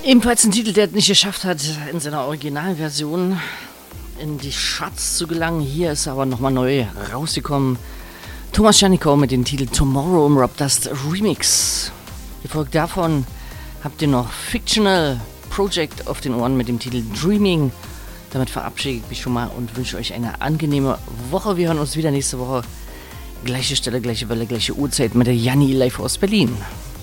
Ebenfalls ein Titel, der es nicht geschafft hat, in seiner Originalversion in die Charts zu gelangen. Hier ist er aber nochmal neu rausgekommen. Thomas Janiko mit dem Titel Tomorrow im Rob Dust Remix. Gefolgt davon habt ihr noch Fictional Project auf den Ohren mit dem Titel Dreaming. Damit verabschiede ich mich schon mal und wünsche euch eine angenehme Woche. Wir hören uns wieder nächste Woche. Gleiche Stelle, gleiche Welle, gleiche Uhrzeit mit der Janni live aus Berlin.